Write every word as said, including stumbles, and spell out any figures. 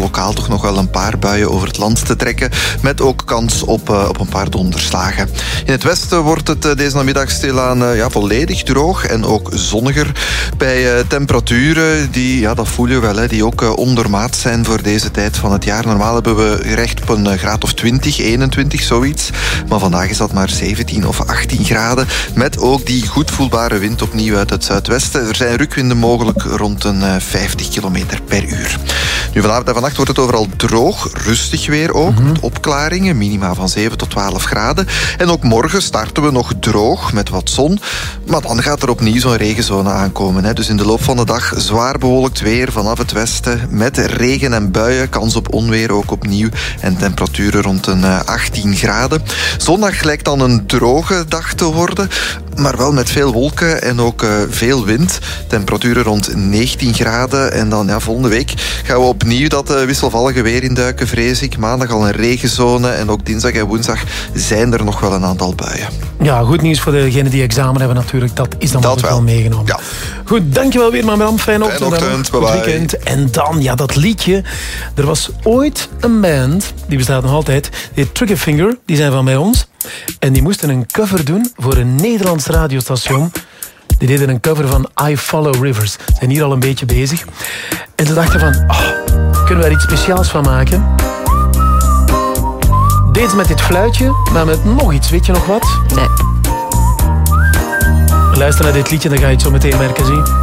lokaal toch nog wel een paar buien over het land te trekken. Met ook kans op, uh, op een paar donderslagen. In het westen wordt het uh, deze namiddag stilaan uh, ja, volledig droog en ook zonniger. Bij uh, temperaturen, die, ja, dat voel je wel, hè, die ook uh, ondermaat zijn voor deze tijd van het jaar. Normaal hebben we recht op een uh, graad of twintig, eenentwintig, zoiets. Maar vandaag is dat maar zeventien of achttien graden. Met ook die goed voelbare wind opnieuw uit het zuidwesten. Er zijn rukwinden mogelijk rond een uh, vijftig kilometer per uur. Nu, vanavond en vannacht wordt het overal droog, rustig weer ook. Mm-hmm. Met opklaringen, minima van zeven tot twaalf graden. En ook morgen starten we nog droog met wat zon. Maar dan gaat er opnieuw zo'n regenzone aankomen. Hè. Dus in de loop van de dag zwaar bewolkt weer vanaf het westen. Met regen en buien, kans op onweer ook opnieuw. En temperaturen rond een uh, achttien graden. Zondag lijkt dan een droge dag te worden. Maar wel met veel wolken en ook uh, veel wind. Temperaturen rond negentien graden. En dan ja, volgende week gaan we opnieuw dat uh, wisselvallige weer induiken, vrees ik. Maandag al een regenzone. En ook dinsdag en woensdag zijn er nog wel een aantal buien. Ja, goed nieuws voor degenen die examen hebben natuurlijk. Dat is dan dat wel. wel meegenomen. Ja. Goed, dankjewel weer, maar Bram. Fijne ochtend. Fijne ochtend, bye bye. Goed weekend. En dan, ja, dat liedje. Er was ooit een band, die bestaat nog altijd, die Triggerfinger, die zijn van bij ons. En die moesten een cover doen voor een Nederlands radiostation. Die deden een cover van I Follow Rivers. Ze zijn hier al een beetje bezig. En ze dachten van, oh, kunnen we er iets speciaals van maken? Deed ze met dit fluitje, maar met nog iets. Weet je nog wat? Nee. Luister naar dit liedje, dan ga je het zo meteen merken, zie.